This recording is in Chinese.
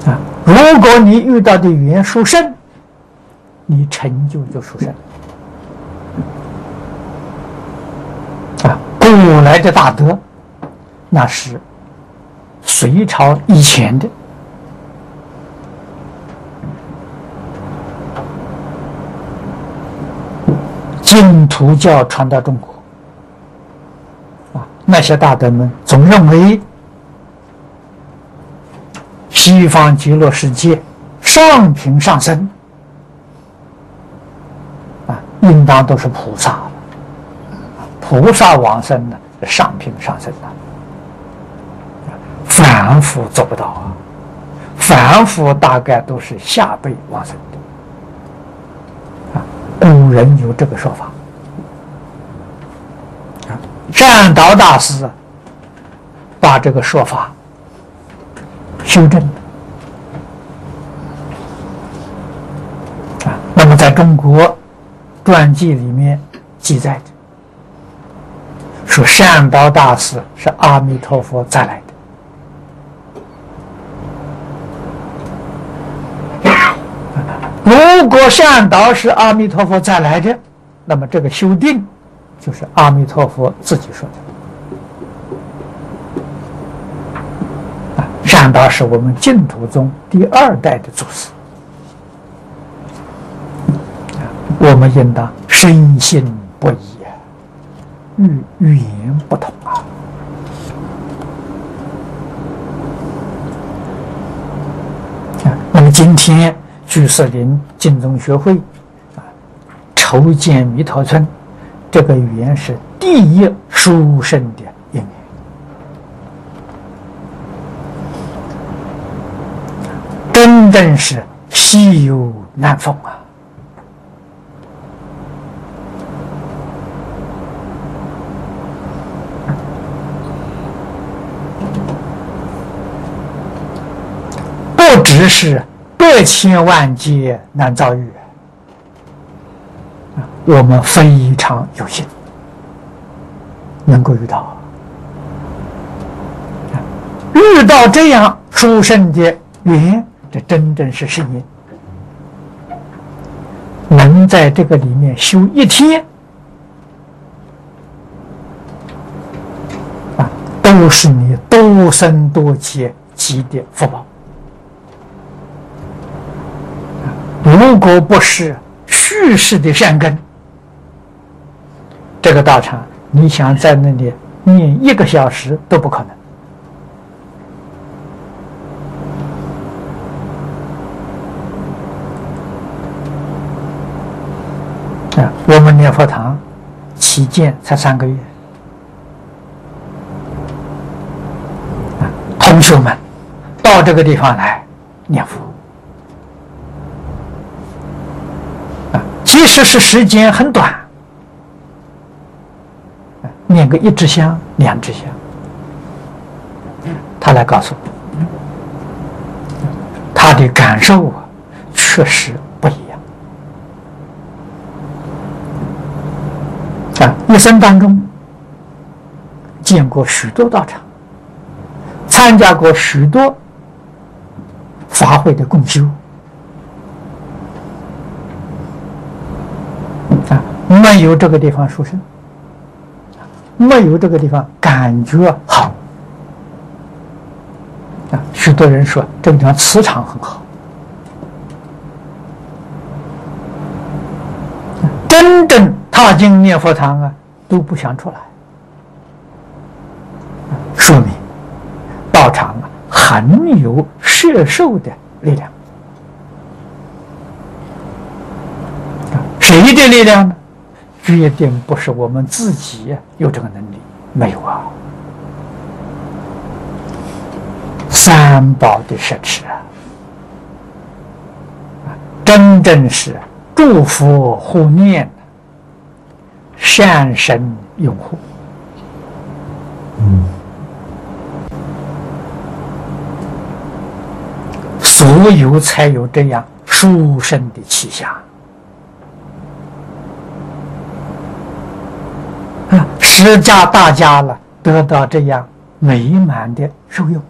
啊，如果你遇到的缘殊胜，你成就殊胜。啊，古来的大德，那是隋朝以前的，净土教传到中国，啊，那些大德们总认为西方极乐世界上品上生，啊，应当都是菩萨，菩萨往生呢，上品上生的，凡夫做不到啊，凡夫大概都是下辈往生的，啊，古人有这个说法，啊，善导大师把这个说法修正了。那么在中国传记里面记载的，说善导大师是阿弥陀佛再来的。如果善导是阿弥陀佛再来的，那么这个修订就是阿弥陀佛自己说的。善导是我们净土宗第2代的祖师，我们应当深信不疑啊，语言不同啊。那么今天居士林净宗学会啊，筹建弥陀村，这个语言是第一殊胜的因缘，真正是稀有难逢啊。不只是百千万劫难遭遇，我们非常有幸能够遇到，遇到这样殊胜的缘，这真正是幸运。能在这个里面修1天，都是你多生多劫积的福报。如果不是蓄世的善根，这个道场你想在那里念1个小时都不可能。我们念佛堂起建才3个月，同学们到这个地方来念佛，即使是时间很短，念个1支香、2支香，他来告诉我，他的感受确实不一样。一生当中见过许多道场，参加过许多法会的共修，没有这个地方殊胜，没有这个地方感觉好。许多人说这个地方磁场很好，真正踏进念佛堂啊，都不想出来，说明道场啊很有摄受的力量。谁的力量呢？决定不是我们自己有这个能力，没有啊。三宝的摄持啊，真正是祝福护念，善神拥护。所有才有这样殊胜的气象。施加大家了，得到这样美满的受用。